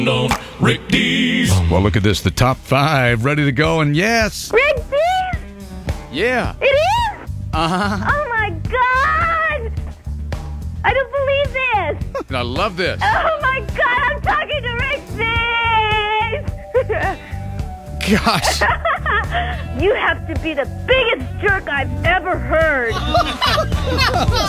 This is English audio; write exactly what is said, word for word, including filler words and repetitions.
Rick Dees. Well, look at this. The top five ready to go. And yes. Rick Dees? Yeah. It is? Uh-huh. Oh, my God. I don't believe this. I love this. Oh, my God. I'm talking to Rick Dees. Gosh. You have to be the biggest jerk I've ever heard.